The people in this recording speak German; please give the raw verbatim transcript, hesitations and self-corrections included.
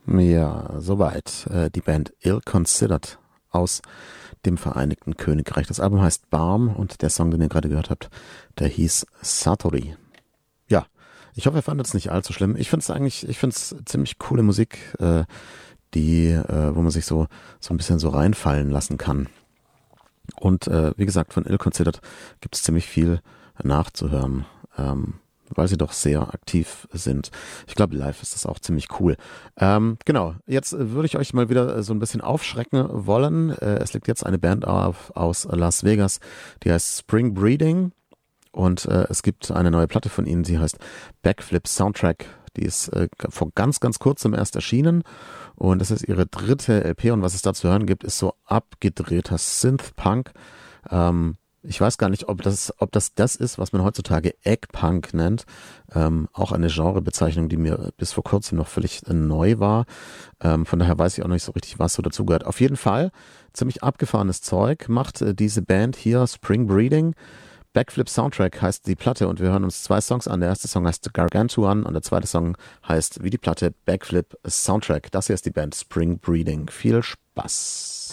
Ja, soweit. Äh, die Band Ill Considered aus dem Vereinigten Königreich. Das Album heißt Balm und der Song, den ihr gerade gehört habt, der hieß Satori. Ja, ich hoffe, ihr fandet es nicht allzu schlimm. Ich finde es eigentlich, ich finde es ziemlich coole Musik, äh, die, äh, wo man sich so, so ein bisschen so reinfallen lassen kann. Und äh, wie gesagt, von Ill Considered gibt es ziemlich viel nachzuhören. Ähm, weil sie doch sehr aktiv sind. Ich glaube, live ist das auch ziemlich cool. Ähm, genau, jetzt äh, würde ich euch mal wieder äh, so ein bisschen aufschrecken wollen. Äh, es liegt jetzt eine Band auf, aus Las Vegas, die heißt Spring Breeding und äh, es gibt eine neue Platte von ihnen, die heißt Backflip Soundtrack. Die ist äh, vor ganz, ganz kurzem erst erschienen und das ist ihre dritte L P und was es da zu hören gibt, ist so abgedrehter Synth-Punk. Ähm, Ich weiß gar nicht, ob das, ob das das ist, was man heutzutage Eggpunk nennt. Ähm, auch eine Genrebezeichnung, die mir bis vor kurzem noch völlig äh, neu war. Ähm, von daher weiß ich auch noch nicht so richtig, was so dazugehört. Auf jeden Fall ziemlich abgefahrenes Zeug macht äh, diese Band hier, Spring Breeding. Backflip Soundtrack heißt die Platte und wir hören uns zwei Songs an. Der erste Song heißt Gargantuan und der zweite Song heißt wie die Platte Backflip Soundtrack. Das hier ist die Band Spring Breeding. Viel Spaß!